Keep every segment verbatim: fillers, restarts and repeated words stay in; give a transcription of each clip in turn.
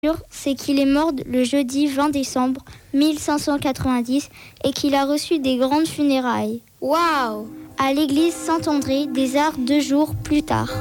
C'est qu'il est mort le jeudi vingt décembre mille cinq cent quatre-vingt-dix et qu'il a reçu des grandes funérailles. Waouh! À l'église Saint-André des Arts deux jours plus tard.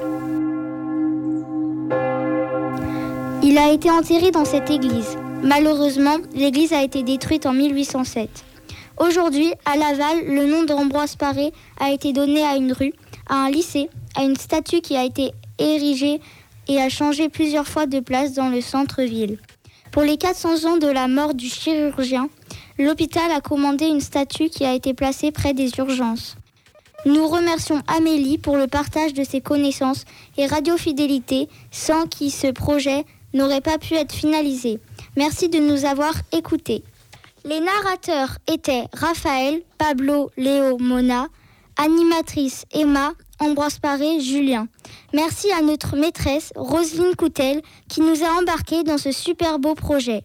Il a été enterré dans cette église. Malheureusement, l'église a été détruite en mille huit cent sept. Aujourd'hui, à Laval, le nom d'Ambroise Paré a été donné à une rue, à un lycée, à une statue qui a été érigée et a changé plusieurs fois de place dans le centre-ville. Pour les quatre cents ans de la mort du chirurgien, l'hôpital a commandé une statue qui a été placée près des urgences. Nous remercions Amélie pour le partage de ses connaissances et Radio Fidélité, sans qui ce projet n'aurait pas pu être finalisé. Merci de nous avoir écoutés. Les narrateurs étaient Raphaël, Pablo, Léo, Mona, animatrice Emma, Ambroise Paré, Julien. Merci à notre maîtresse, Roselyne Coutel, qui nous a embarqués dans ce super beau projet.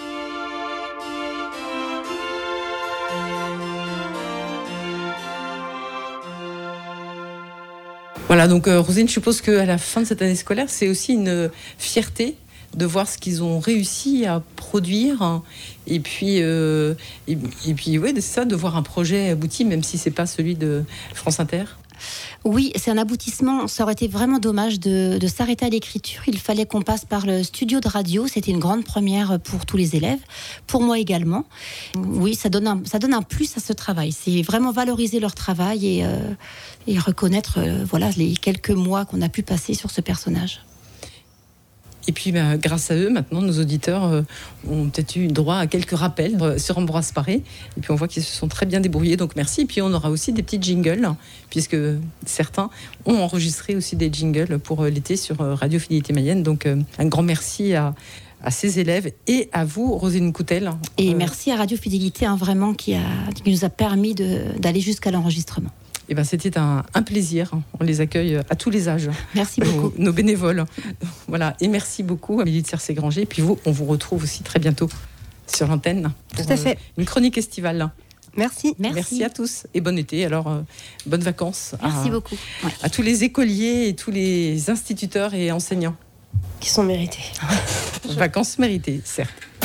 Voilà, donc euh, Roselyne, je suppose qu'à la fin de cette année scolaire, c'est aussi une fierté de voir ce qu'ils ont réussi à produire, hein, et puis, euh, et, et puis ouais, c'est ça, de voir un projet abouti, même si c'est pas celui de France Inter. Oui, c'est un aboutissement. Ça aurait été vraiment dommage de, de s'arrêter à l'écriture. Il fallait qu'on passe par le studio de radio. C'était une grande première pour tous les élèves, pour moi également. Oui, ça donne un, ça donne un plus à ce travail. C'est vraiment valoriser leur travail et, euh, et reconnaître euh, voilà, les quelques mois qu'on a pu passer sur ce personnage. Et puis, bah, grâce à eux, maintenant, nos auditeurs euh, ont peut-être eu droit à quelques rappels euh, sur Ambroise Paré. Et puis, on voit qu'ils se sont très bien débrouillés, donc merci. Et puis, on aura aussi des petits jingles, hein, puisque certains ont enregistré aussi des jingles pour euh, l'été sur euh, Radio Fidélité Mayenne. Donc, euh, un grand merci à, à ces élèves et à vous, Roselyne Coutel. Et euh, merci à Radio Fidélité, hein, vraiment, qui, a, qui nous a permis de, d'aller jusqu'à l'enregistrement. Eh ben, c'était un, un plaisir. On les accueille à tous les âges. Merci beaucoup. Nos, nos bénévoles. Voilà. Et merci beaucoup, Amélie de Circé-Granger. Et puis vous, on vous retrouve aussi très bientôt sur l'antenne. Tout à fait. Euh, une chronique estivale. Merci. Merci. Merci à tous. Et bon été. Alors, euh, bonnes vacances. Merci à, beaucoup. Ouais. À tous les écoliers et tous les instituteurs et enseignants. Qui sont mérités. Vacances méritées, certes.